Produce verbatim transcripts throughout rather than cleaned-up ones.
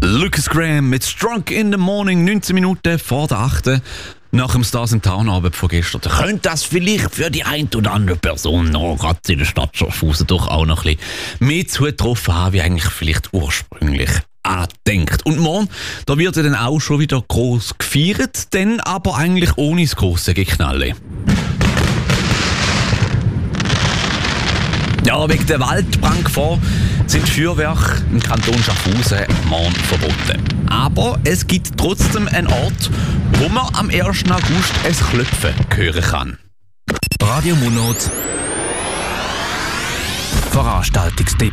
Lucas Graham mit Strong in the Morning, neunzehn Minuten vor der achten Nach dem Stars in Town Abend von gestern. Könnte das vielleicht für die eine oder andere Person noch gerade in der Stadt Schaffhausen doch auch noch ein bisschen mehr zugetroffen haben, wie eigentlich vielleicht ursprünglich angedenkt. Und morgen, da wird ja dann auch schon wieder gross gefeiert, dann aber eigentlich ohne das grosse Geknalle. Ja, wegen der Waldbrandgefahr sind Feuerwerke im Kanton Schaffhausen morgen verboten. Aber es gibt trotzdem einen Ort, wo man am ersten August ein Klopfen hören kann. Radio Monat Veranstaltungstipp.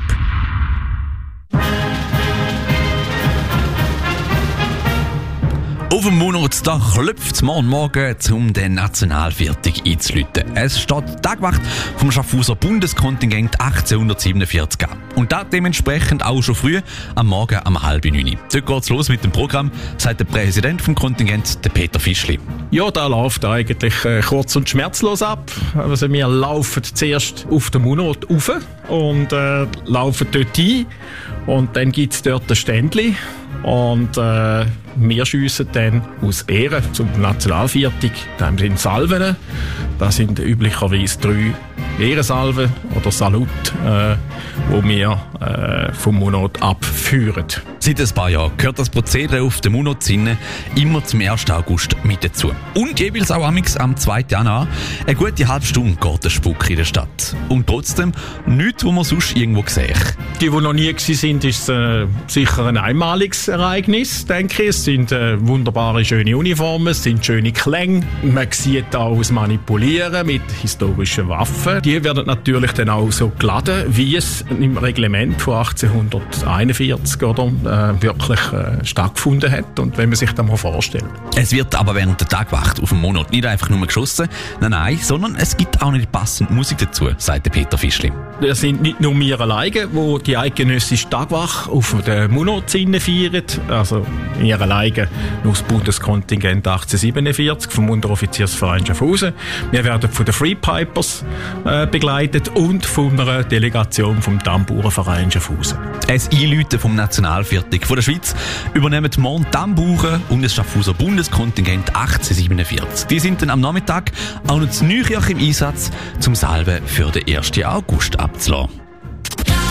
Auf dem Monatstag klopft es morgen Morgen, um den Nationalviertel einzuläuten. Es steht die Tagwacht vom Schaffhauser Bundeskontingent achtzehnhundertsiebenundvierzig an. Und das dementsprechend auch schon früh am Morgen um halb neun. Dort geht's los mit dem Programm, sagt der Präsident vom Kontingent, der Peter Fischli. Ja, da läuft eigentlich äh, kurz und schmerzlos ab. Also wir laufen zuerst auf den Monat rauf und äh, laufen dort ein. Und dann gibt es dort ein Ständchen. Und äh, wir schiessen dann aus Ehren zum Nationalviertel. Dann sind Salven. Das sind üblicherweise drei Ehrensalven oder Salut, äh, wo wir äh, vom Monat abführen. Seit ein paar Jahren gehört das Prozedere auf den Monatssinne immer zum ersten August mit dazu. Und jeweils auch amix am zweiten Januar. Eine gute halbe Stunde geht der Spuk in der Stadt. Und trotzdem nichts, was man sonst irgendwo sieht. Die, die noch nie waren, ist äh, sicher ein einmaliges Ereignis, denke ich. Es sind äh, wunderbare, schöne Uniformen, es sind schöne Klänge. Man sieht auch das Manipulieren mit historischen Waffen. Die werden natürlich dann auch so geladen, wie es im Reglement von achtzehnhunderteinundvierzig oder, äh, wirklich äh, stattgefunden hat. Und wenn man sich das mal vorstellt. Es wird aber während der Tagwacht auf dem Monat nicht einfach nur geschossen, nein, nein, sondern es gibt auch nicht passende Musik dazu, sagt der Peter Fischli. Es sind nicht nur wir alleine, die die eidgenössische Tagwacht auf den Monatsinne feiern. Also wir alleine nur das Bundeskontingent achtzehnhundertsiebenundvierzig vom Unteroffiziersverein Schaffhausen. Wir werden von den Free Pipers äh, begleitet und von einer Delegation vom Tamburenverein Schaffhausen. Das Einläuten vom Nationalviertel von der Schweiz übernehmen morgen Tamburen und das Schaffhauser Bundeskontingent achtzehnhundertsiebenundvierzig. Die sind dann am Nachmittag auch noch zu Neukirch im Einsatz, zum Salven für den ersten August abzulassen.